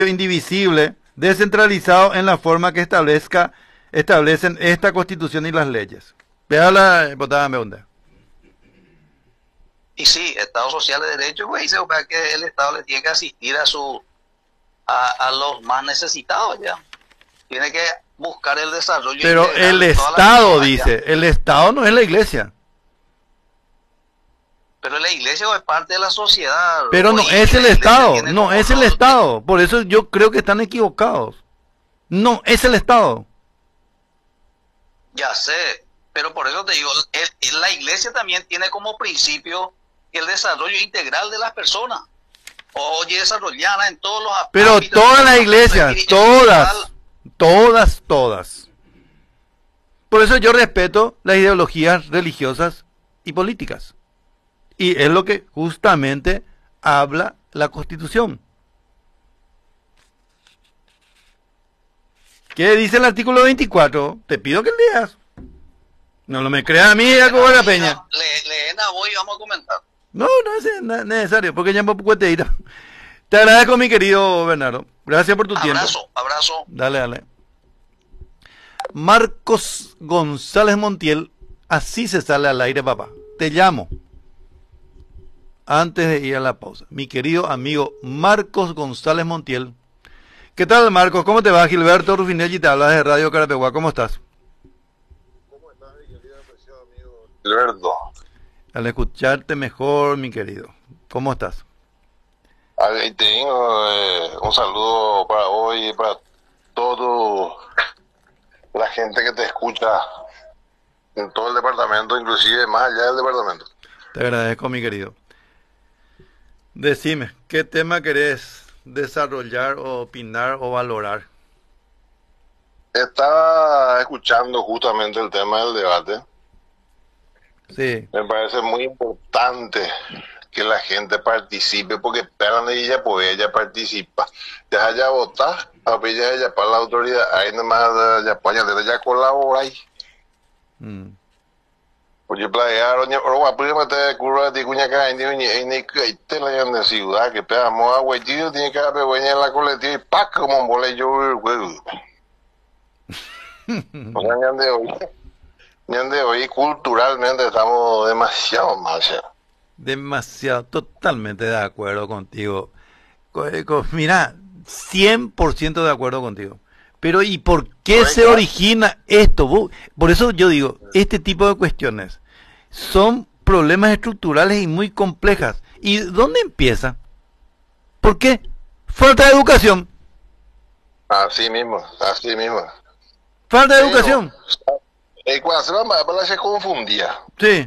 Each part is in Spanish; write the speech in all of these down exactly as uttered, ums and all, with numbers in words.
indivisible, descentralizado en la forma que establezca, establecen esta Constitución y las leyes. Vea la diputada Meunda. Y sí, Estado social de derecho, güey, se ve que el Estado le tiene que asistir a su a, a los más necesitados ya. Tiene que buscar el desarrollo. Pero el Estado dice, el Estado no es la iglesia. Pero la iglesia es parte de la sociedad. Pero no es el Estado, no es el Estado. Por eso yo creo que están equivocados. No es el Estado. Ya sé, pero por eso te digo, el, la iglesia también tiene como principio el desarrollo integral de las personas. Oye, desarrollada en todos los aspectos. Pero todas las iglesias, todas, todas, todas. Por eso yo respeto las ideologías religiosas y políticas. Y es lo que justamente habla la Constitución. ¿Qué dice el artículo veinticuatro? Te pido que leas. No lo me creas a mí, Jacobo de la Peña. Le, leen a vos y vamos a comentar. No, no es necesario, porque ya me puedo ir. Te agradezco, mi querido Bernardo. Gracias por tu abrazo, tiempo. Abrazo, abrazo. Dale, dale. Marcos González Montiel, así se sale al aire, papá. Te llamo. Antes de ir a la pausa. Mi querido amigo Marcos González Montiel. ¿Qué tal, Marcos? ¿Cómo te va? Gilberto Rufinelli te habla de Radio Carapeguá. ¿Cómo estás? ¿Cómo estás, mi querido apreciado amigo Gilberto? Al escucharte mejor, mi querido. ¿Cómo estás? Ahí tengo eh, un saludo para hoy y para toda la gente que te escucha en todo el departamento, inclusive más allá del departamento. Te agradezco, mi querido. Decime, ¿qué tema querés desarrollar o opinar o valorar? Estaba escuchando justamente el tema del debate. Sí. Me parece muy importante que la gente participe, porque esperan de ella, pues ella participa. Ya ya votar, a ella ella para la autoridad, ahí nomás ya para allá, ya colabora ahí. Mm. Porque playaron, o prima te curva de cuña caen de uña, y ni que te la llaman de ciudad, que pegamos agua y tío, tiene que haber en la colectiva y pac, como un bole yo, güey. O sea, ya de hoy, ya de hoy, culturalmente estamos demasiado mal, ya. Demasiado, totalmente de acuerdo contigo. Mira, cien por ciento de acuerdo contigo. Pero ¿y por qué se origina esto? Por eso yo digo, este tipo de cuestiones son problemas estructurales y muy complejas. ¿Y dónde empieza? ¿Por qué? Falta de educación. Así mismo, así mismo. Falta de educación. Y cuando se va a se confundía. Sí.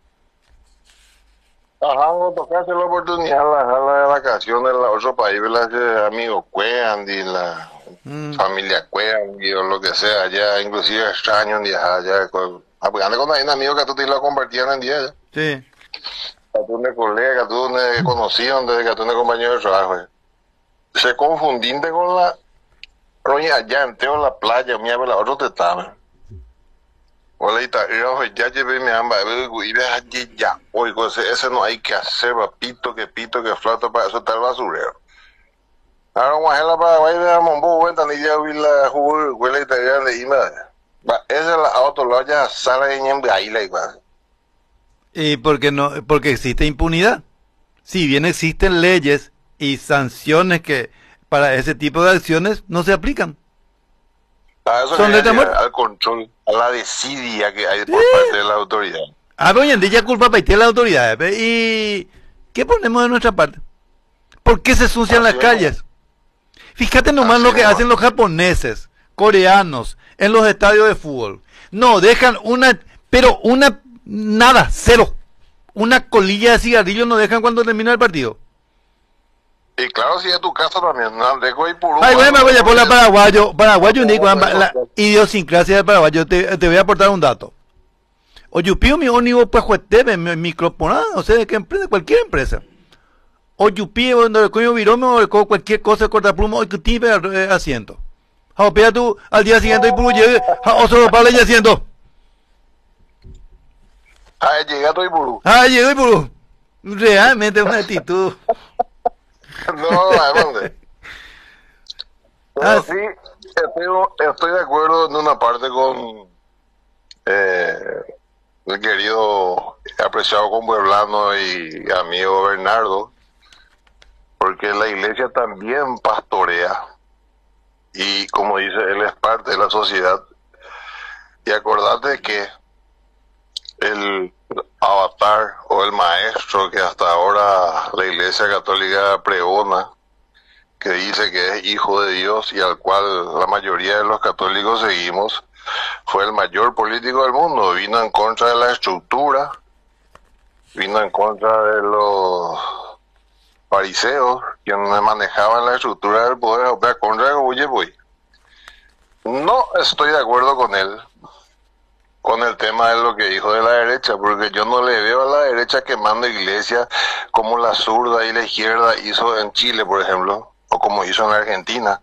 Ajá, no tocaste la oportunidad, la, la vacaciones en otro país, ¿verdad? Que amigos cuean y la mm. familia cuean y o lo que sea, ya inclusive extraño viajar allá. Con, porque antes cuando hay un amigo que tú te lo compartían en día. Sí. Que tú de colega, que tú de conocido, que tú de compañero de trabajo. Se confundiste con la roña allá en Teo, la playa, mía, la otro te estaba. Hola, ya llevé mi amba, y veas ya, oye, ese no hay que hacer, pito, que pito, que flauta, para eso está el basurero. Ahora, guajela para Guay de Mombo, cuenta, ni ya vi la jugo, huele italiana de Ima. Esa es la auto, la ya sale en el baile igual. ¿Y por qué no? Porque existe impunidad. Si bien existen leyes y sanciones que para ese tipo de acciones no se aplican. A eso Son de temor al control, a la desidia que hay por sí. parte de la autoridad. Ah, hoy en día culpa para las autoridades. ¿Y qué ponemos de nuestra parte? ¿Por qué se ensucian las calles? Fíjate nomás lo que hacen los japoneses, coreanos, en los estadios de fútbol. No, dejan una, pero una, nada, cero. Una colilla de cigarrillos no dejan cuando termina el partido. Y claro, si es tu casa también, no, de Goy Purú. Ay, güey, me voy a poner paraguayo, paraguayo, ni la idiosincrasia del paraguayo, te, te voy a aportar un dato. O yo pido mi ónibus pues juetebe, mi microponada, no sé de qué empresa, cualquier empresa. O yo pido donde el coño virome o cualquier cosa de cortapluma, o que tipe asiento. O pida tú al día siguiente y puro lleve, o solo para ya asiento. Ay, llega tu Ipurú. Ay, llegó Ipurú. Realmente es una actitud. No, ¿a dónde? Pero Ah, sí, estoy, estoy de acuerdo en una parte con eh, el querido, apreciado compueblano y amigo Bernardo, porque la iglesia también pastorea y, como dice, él es parte de la sociedad. Y acordate que el avatar o el maestro que hasta ahora la Iglesia Católica pregona, que dice que es hijo de Dios y al cual la mayoría de los católicos seguimos, fue el mayor político del mundo. Vino en contra de la estructura, vino en contra de los fariseos, quienes manejaban la estructura del poder, o sea, contra Goyeboy. No estoy de acuerdo con él, con el tema de lo que dijo de la derecha, porque yo no le veo a la derecha quemando iglesias como la zurda y la izquierda hizo en Chile, por ejemplo, o como hizo en la Argentina.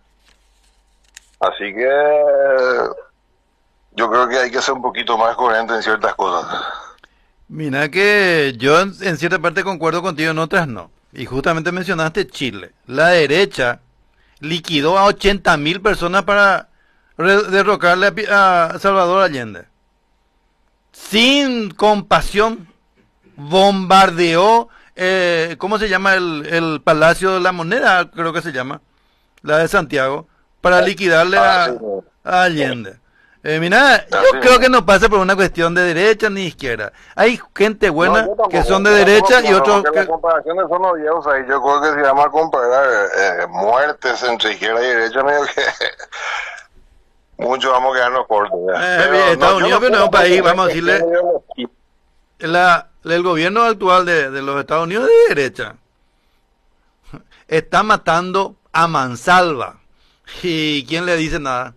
Así que yo creo que hay que ser un poquito más coherente en ciertas cosas. mira que yo en, en cierta parte concuerdo contigo, en otras no. Y justamente mencionaste Chile. La derecha liquidó a ochenta mil personas para re- derrocarle a, Pi- a Salvador Allende. Sin compasión, bombardeó, eh, ¿cómo se llama el, el Palacio de la Moneda? Creo que se llama, la de Santiago, para liquidarle Ah, a, sí, no. a Allende. Eh, mira, yo Así creo no. que no pasa por una cuestión de derecha ni izquierda. Hay gente buena No, yo tampoco, que son de yo derecha tampoco, y otros porque las que... comparaciones son odiosas y yo creo que si vamos a comparar eh, muertes entre izquierda y derecha, medio que muchos vamos a quedarnos cortos. Ya. Eh, Pero Estados no, yo Unidos, no pero no es un puedo país, entender vamos a que decirle, sea ideología. la, el gobierno actual de, de los Estados Unidos es de derecha. Está matando a mansalva. ¿Y quién le dice nada?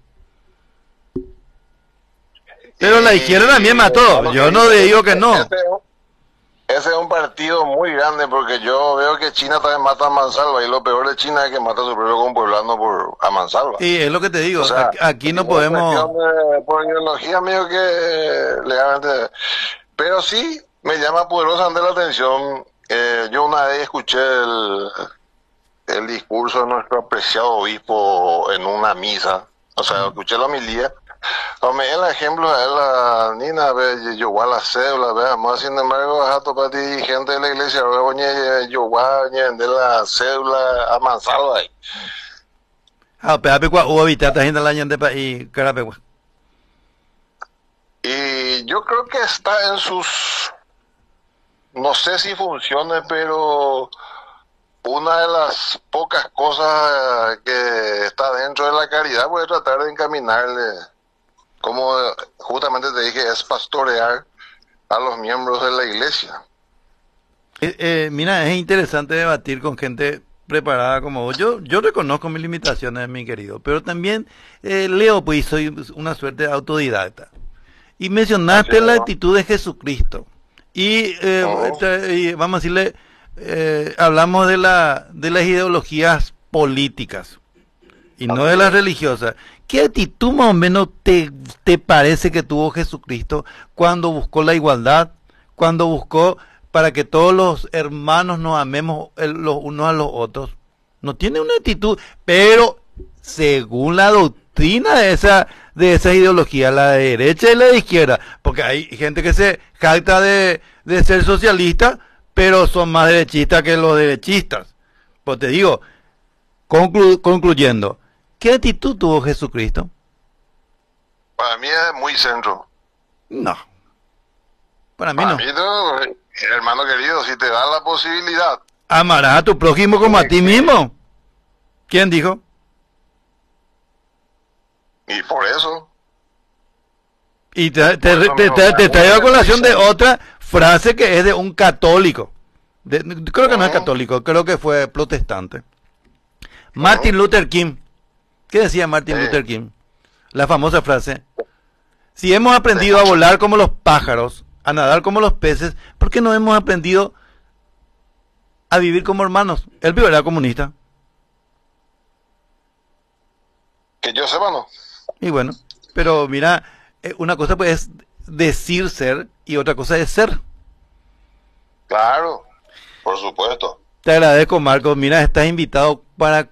Pero la izquierda también mató. Yo no digo que no. Ese, ese es un partido muy grande porque yo veo que China también mata a mansalva y lo peor de China es que mata a su propio compueblano por a mansalva. Y es lo que te digo. O sea, Aquí, aquí no es podemos... cuestión de- por ideología mío que eh, legalmente, pero sí me llama poderosamente la atención. Eh, yo una vez escuché el, el discurso de nuestro apreciado obispo en una misa, o sea, escuché la homilía. Hombre, el ejemplo es la Nina, ve, yo voy a la cédula, ve, más sin embargo, a para ti, gente de la iglesia, ve, yo voy a de la cédula a mansalva ahí. Ah, pero pecua, hubo habitata gente la ñande pa y carapegua. Y yo creo que está en sus, no sé si funcione, pero una de las pocas cosas que está dentro de la caridad puede tratar de encaminarle, como justamente te dije, es pastorear a los miembros de la iglesia. Eh, eh, mira, es interesante debatir con gente preparada como vos. Yo, yo reconozco mis limitaciones, mi querido, pero también eh, leo, pues, y soy una suerte de autodidacta. Y mencionaste Así la es. actitud de Jesucristo. Y, eh, Ujú. te- y vamos a decirle, eh, hablamos de la de las ideologías políticas y no de las religiosas. ¿Qué actitud más o menos te, te parece que tuvo Jesucristo cuando buscó la igualdad, cuando buscó para que todos los hermanos nos amemos el- los unos a los otros? No tiene una actitud, pero según la doctrina de esa de esa ideología, la de derecha y la de izquierda, porque hay gente que se jacta de, de ser socialista, pero son más derechistas que los derechistas. Pues te digo, conclu- concluyendo, ¿qué actitud tuvo Jesucristo? Para mí es muy centro. No, para mí Para no. mí, no, hermano querido, si te dan la posibilidad, Amarás a tu prójimo como a ti mismo. ¿Quién dijo? y por eso, Y te, te, Por eso te, mismo, te- te me traigo a acuerdo de colación de Moisés. otra frase que es de un católico. De- creo que no es Ujú. católico, creo que fue protestante. Martin Ujú. Luther King. ¿Qué decía Martin Sí. Luther King? La famosa frase: si hemos aprendido a volar como los pájaros, a nadar como los peces, ¿por qué no hemos aprendido a vivir como hermanos? Él era comunista. que yo sepa no. Y bueno, pero mira, eh, una cosa pues es decir ser y otra cosa es ser. Claro, por supuesto. Te agradezco, Marcos. Mira, estás invitado para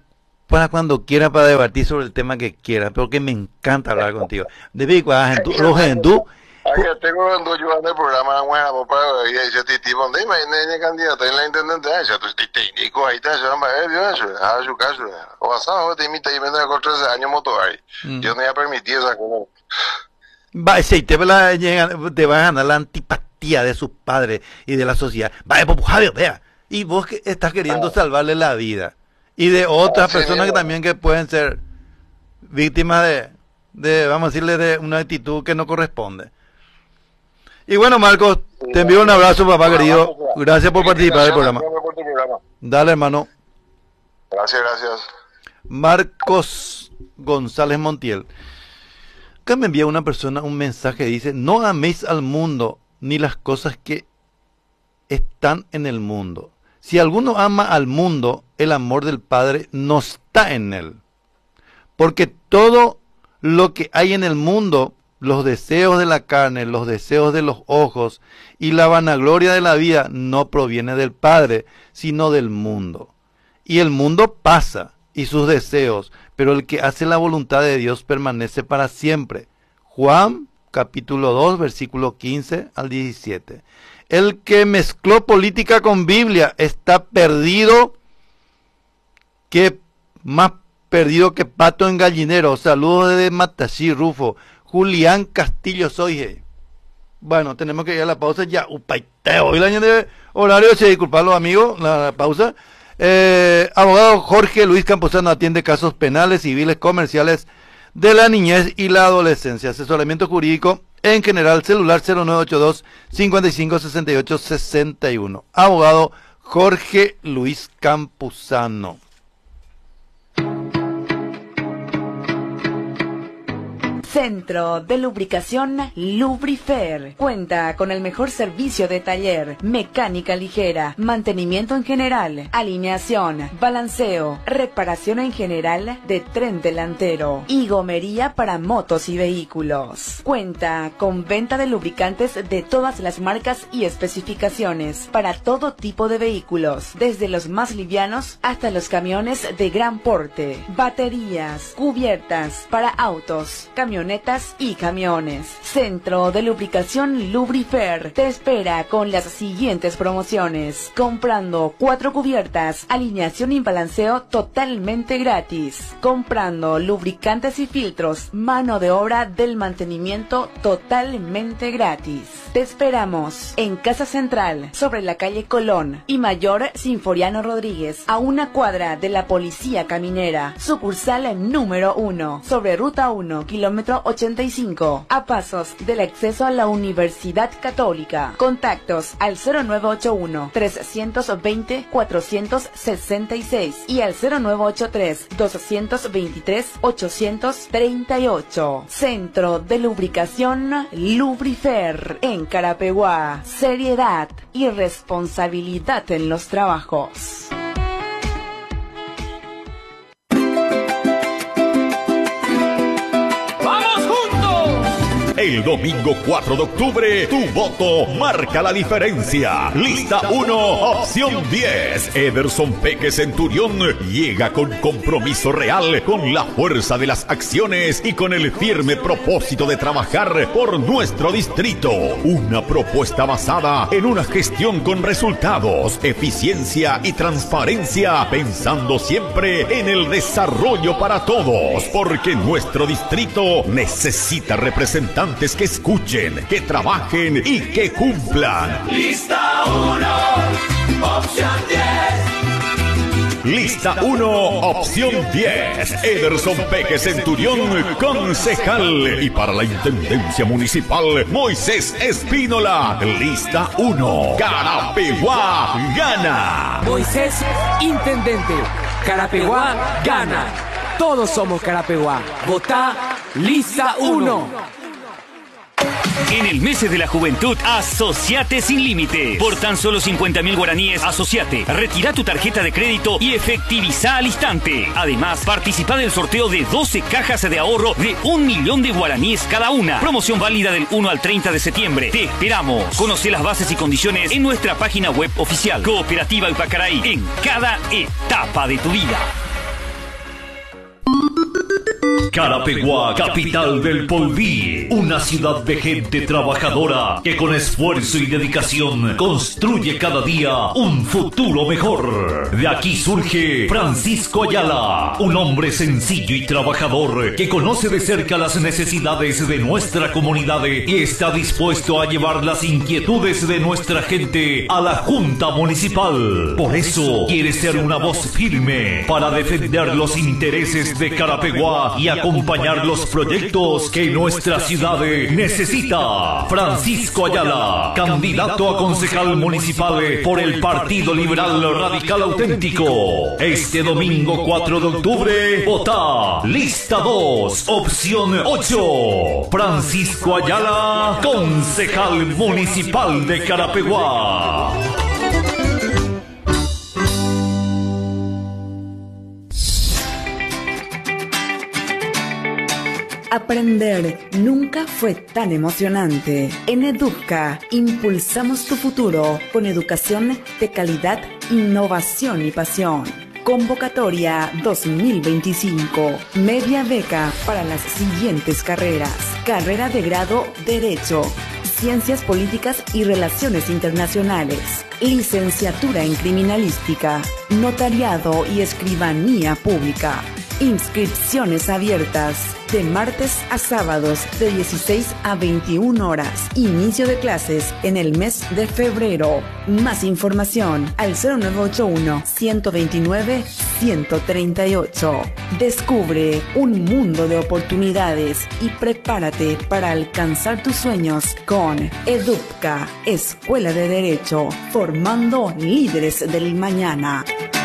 para cuando quiera, para debatir sobre el tema que quiera, porque me encanta hablar contigo. De Vico, los hindú. Aquí tengo cuando yo ando el programa, bueno, para y ese tipo, ¿dónde me candidato en la intendencia? Ese técnico ahí está, se llama, eh, Dios, a su caso. O pasado, te imita y vende con trece años motor ahí. Yo no había permitido esa cosa. Va, si te, la, te va a ganar la antipatía de sus padres y de la sociedad. Va, pues, Javier, vea. Y vos que estás queriendo salvarle la vida. Y de otras sí, personas mismo. que también que pueden ser víctimas de, de, vamos a decirle, de una actitud que no corresponde. Y bueno, Marcos, te envío un abrazo, papá querido. Gracias por participar del programa. Dale, hermano. Gracias, gracias. Marcos González Montiel. Acá me envía una persona un mensaje, dice, no améis al mundo ni las cosas que están en el mundo. Si alguno ama al mundo, el amor del Padre no está en él. Porque todo lo que hay en el mundo, los deseos de la carne, los deseos de los ojos y la vanagloria de la vida no proviene del Padre, sino del mundo. Y el mundo pasa y sus deseos, pero el que hace la voluntad de Dios permanece para siempre. Juan capítulo dos, versículo quince al diecisiete. El que mezcló política con Biblia está perdido, que más perdido que pato en gallinero. Saludos desde Matashi, Rufo. Julián Castillo Soije. Bueno, tenemos que ir a la pausa ya. Upaiteo. Hoy el año de horario, se disculpan los amigos, la, la pausa. Eh, abogado Jorge Luis Campuzano atiende casos penales, civiles, comerciales de la niñez y la adolescencia. Asesoramiento jurídico en general, celular cero nueve ocho dos, cinco cinco, seis ocho seis uno. Abogado Jorge Luis Campuzano. Centro de Lubricación Lubrifer. Cuenta con el mejor servicio de taller, mecánica ligera, mantenimiento en general, alineación, balanceo, reparación en general de tren delantero y gomería para motos y vehículos. Cuenta con venta de lubricantes de todas las marcas y especificaciones para todo tipo de vehículos, desde los más livianos hasta los camiones de gran porte, baterías, cubiertas para autos, camiones camionetas y camiones. Centro de Lubricación Lubrifer te espera con las siguientes promociones. Comprando cuatro cubiertas, alineación y balanceo totalmente gratis. Comprando lubricantes y filtros, mano de obra del mantenimiento totalmente gratis. Te esperamos en Casa Central, sobre la calle Colón y Mayor Sinforiano Rodríguez, a una cuadra de la Policía Caminera. Sucursal número uno, sobre Ruta uno, kilómetro ochenta y cinco, a pasos del acceso a la Universidad Católica. Contactos al cero nueve ocho uno, tres dos cero, cuatro seis seis y al cero nueve ocho tres, dos dos tres, ocho tres ocho. Centro de Lubricación Lubrifer en Carapeguá. Seriedad y responsabilidad en los trabajos. El domingo cuatro de octubre, tu voto marca la diferencia. Lista uno, opción diez. Ederson Peque Centurión llega con compromiso real, con la fuerza de las acciones y con el firme propósito de trabajar por nuestro distrito. Una propuesta basada en una gestión con resultados, eficiencia y transparencia, pensando siempre en el desarrollo para todos, porque nuestro distrito necesita representantes que escuchen, que trabajen y que cumplan. Lista uno, opción diez. Lista uno, opción diez. Ederson Peque Centurión, concejal. Y para la Intendencia Municipal, Moisés Espínola. Lista uno. Carapeguá gana. Moisés, intendente. Carapeguá gana. Todos somos Carapeguá. Votá Lista uno. En el mes de la juventud, asociate sin límites. Por tan solo cincuenta mil guaraníes, asociate. Retira tu tarjeta de crédito y efectiviza al instante. Además, participa del sorteo de doce cajas de ahorro de un millón de guaraníes cada una. Promoción válida del uno al treinta de septiembre. Te esperamos. Conoce las bases y condiciones en nuestra página web oficial. Cooperativa Ipacaraí, en cada etapa de tu vida. Carapeguá, capital del Polví, una ciudad de gente trabajadora que con esfuerzo y dedicación construye cada día un futuro mejor. De aquí surge Francisco Ayala, un hombre sencillo y trabajador que conoce de cerca las necesidades de nuestra comunidad y está dispuesto a llevar las inquietudes de nuestra gente a la Junta Municipal. Por eso quiere ser una voz firme para defender los intereses de Carapeguá y acompañar los proyectos que nuestra ciudad necesita. Francisco Ayala, candidato a concejal municipal por el Partido Liberal Radical Auténtico. Este domingo cuatro de octubre, vota lista dos, opción ocho. Francisco Ayala, concejal municipal de Carapeguá. Aprender nunca fue tan emocionante. En Edupca impulsamos tu futuro con educación de calidad, innovación y pasión. Convocatoria dos mil veinticinco. Media beca para las siguientes carreras. Carrera de grado Derecho, Ciencias Políticas y Relaciones Internacionales. Licenciatura en Criminalística, Notariado y Escribanía Pública. Inscripciones abiertas de martes a sábados de dieciséis a veintiuna horas. Inicio de clases en el mes de febrero. Más información al cero nueve ocho uno, ciento veintinueve, ciento treinta y ocho. Descubre un mundo de oportunidades y prepárate para alcanzar tus sueños con Edupca, Escuela de Derecho, formando líderes del mañana.